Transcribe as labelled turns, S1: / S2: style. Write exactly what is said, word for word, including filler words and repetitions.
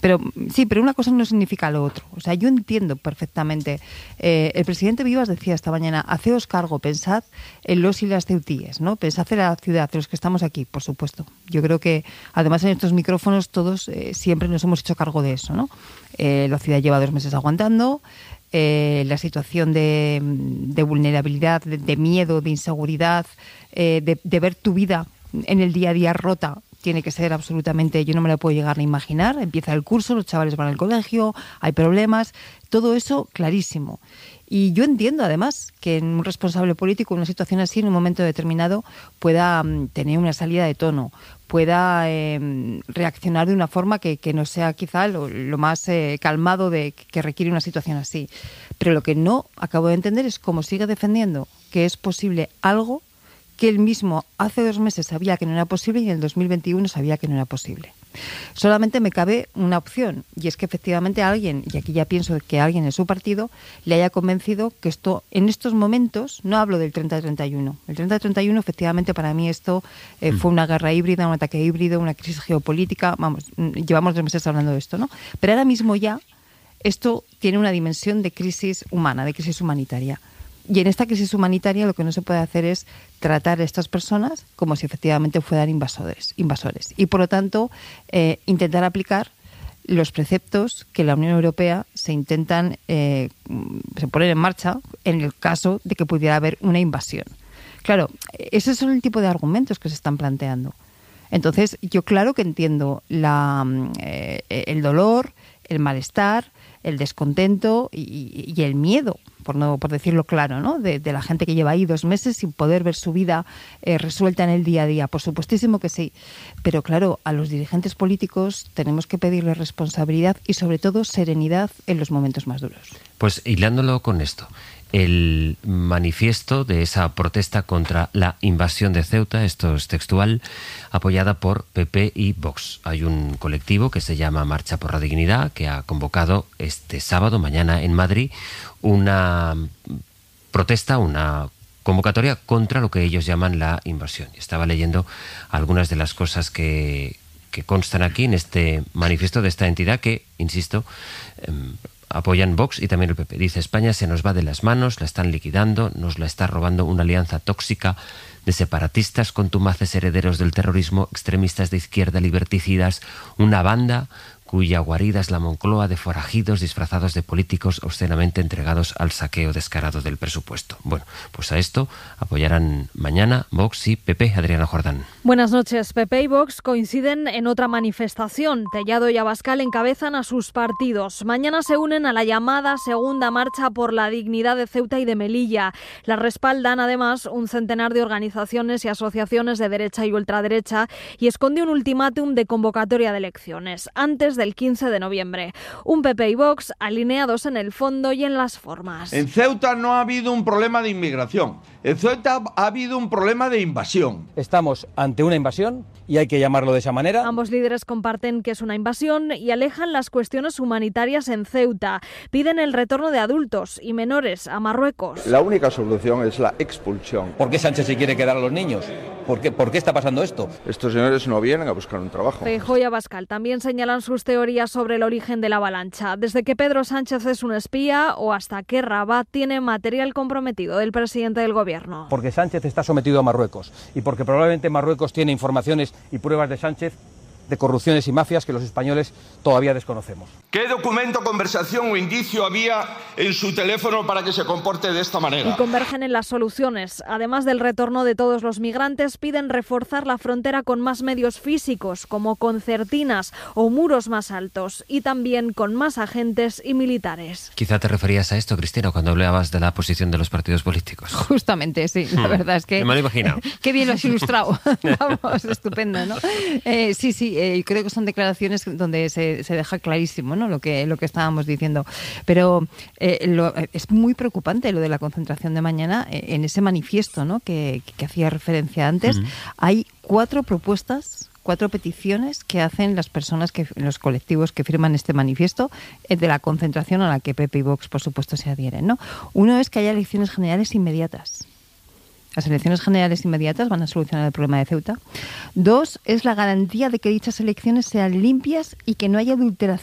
S1: Pero sí, pero una cosa no significa lo otro. O sea, yo entiendo perfectamente. Eh, el presidente Vivas decía esta mañana, haceos cargo, pensad en los y las ceutíes, ¿no? Pensad en la ciudad, en los que estamos aquí, por supuesto. Yo creo que, además, en estos micrófonos todos eh, siempre nos hemos hecho cargo de eso, ¿no? Eh, la ciudad lleva dos meses aguantando, eh, la situación de, de vulnerabilidad, de, de miedo, de inseguridad, eh, de, de ver tu vida en el día a día rota, tiene que ser absolutamente, yo no me lo puedo llegar a imaginar. Empieza el curso, los chavales van al colegio, hay problemas, todo eso clarísimo. Y yo entiendo, además, que en un responsable político, en una situación así, en un momento determinado, pueda um, tener una salida de tono, pueda eh, reaccionar de una forma que, que no sea quizá lo, lo más eh, calmado de, que requiere una situación así. Pero lo que no acabo de entender es cómo sigue defendiendo que es posible algo que él mismo hace dos meses sabía que no era posible y en el dos mil veintiuno sabía que no era posible. Solamente me cabe una opción, y es que efectivamente alguien, y aquí ya pienso que alguien en su partido, le haya convencido que esto, en estos momentos, no hablo del treinta treinta y uno, el treinta treinta y uno efectivamente para mí esto eh, fue una guerra híbrida, un ataque híbrido, una crisis geopolítica, vamos, llevamos dos meses hablando de esto, ¿no? Pero ahora mismo ya esto tiene una dimensión de crisis humana, de crisis humanitaria. Y en esta crisis humanitaria lo que no se puede hacer es tratar a estas personas como si efectivamente fueran invasores. invasores. Y por lo tanto, eh, intentar aplicar los preceptos que la Unión Europea se intentan eh, se poner en marcha en el caso de que pudiera haber una invasión. Claro, esos son el tipo de argumentos que se están planteando. Entonces, yo claro que entiendo la, eh, el dolor, el malestar, el descontento y, y el miedo, por no por decirlo claro, ¿no? De, de la gente que lleva ahí dos meses sin poder ver su vida eh, resuelta en el día a día. Por supuestísimo que sí. Pero claro, a los dirigentes políticos tenemos que pedirles responsabilidad y sobre todo serenidad en los momentos más duros.
S2: Pues hilándolo con esto, el manifiesto de esa protesta contra la invasión de Ceuta, esto es textual, apoyada por P P y Vox. Hay un colectivo que se llama Marcha por la Dignidad que ha convocado este sábado, mañana en Madrid, una protesta, una convocatoria contra lo que ellos llaman la invasión. Estaba leyendo algunas de las cosas que, que constan aquí en este manifiesto de esta entidad que, insisto, eh, apoyan Vox y también el P P. Dice: España se nos va de las manos, la están liquidando, nos la está robando una alianza tóxica de separatistas, contumaces herederos del terrorismo, extremistas de izquierda, liberticidas, una banda cuya guarida es la Moncloa, de forajidos disfrazados de políticos obscenamente entregados al saqueo descarado del presupuesto. Bueno, pues a esto apoyarán mañana Vox y P P. Adriana Jordán.
S3: Buenas noches. P P y Vox coinciden en otra manifestación. Tellado y Abascal encabezan a sus partidos. Mañana se unen a la llamada segunda marcha por la dignidad de Ceuta y de Melilla. La respaldan además un centenar de organizaciones y asociaciones de derecha y ultraderecha y esconde un ultimátum de convocatoria de elecciones antes del quince de noviembre. Un P P y Vox alineados en el fondo y en las formas.
S4: En Ceuta no ha habido un problema de inmigración. En Ceuta ha habido un problema de invasión.
S5: Estamos ante una invasión y hay que llamarlo de esa manera.
S3: Ambos líderes comparten que es una invasión y alejan las cuestiones humanitarias en Ceuta. Piden el retorno de adultos y menores a Marruecos.
S6: La única solución es la expulsión.
S5: ¿Por qué Sánchez se quiere quedar a los niños? ¿Por qué, ¿Por qué está pasando esto?
S6: Estos señores no vienen a buscar un trabajo.
S3: Feijóo y Abascal también señalan sus teorías sobre el origen de la avalancha. Desde que Pedro Sánchez es un espía o hasta que Rabat tiene material comprometido del presidente del gobierno.
S5: Porque Sánchez está sometido a Marruecos y porque probablemente Marruecos tiene informaciones y pruebas de Sánchez de corrupciones y mafias que los españoles todavía desconocemos.
S4: ¿Qué documento, conversación o indicio había en su teléfono para que se comporte de esta manera?
S3: Y convergen en las soluciones. Además del retorno de todos los migrantes, piden reforzar la frontera con más medios físicos, como concertinas o muros más altos, y también con más agentes y militares.
S2: Quizá te referías a esto, Cristina, cuando hablabas de la posición de los partidos políticos.
S1: Justamente, sí. La hmm. verdad es que...
S2: Me lo he imaginado.
S1: Qué bien lo has ilustrado. Vamos, estupendo, ¿no? Eh, sí, sí. Eh, creo que son declaraciones donde se, se deja clarísimo, ¿no? lo que lo que estábamos diciendo. Pero eh, lo, es muy preocupante lo de la concentración de mañana eh, en ese manifiesto, ¿no? que, que hacía referencia antes. Uh-huh. Hay cuatro propuestas, cuatro peticiones que hacen las personas, que los colectivos que firman este manifiesto eh, de la concentración a la que P P y Vox, por supuesto, se adhieren, ¿no? Uno es que haya elecciones generales inmediatas. Las elecciones generales inmediatas van a solucionar el problema de Ceuta. Dos, es la garantía de que dichas elecciones sean limpias y que no haya adulteración